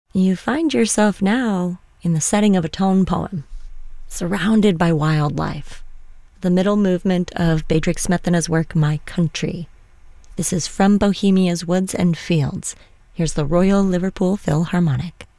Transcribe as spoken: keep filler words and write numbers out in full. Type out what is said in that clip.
You find yourself now in the setting of a tone poem, surrounded by wildlife. The middle movement of Bedřich Smetana's work, My Country. This is From Bohemia's Woods and Fields. Here's the Royal Liverpool Philharmonic.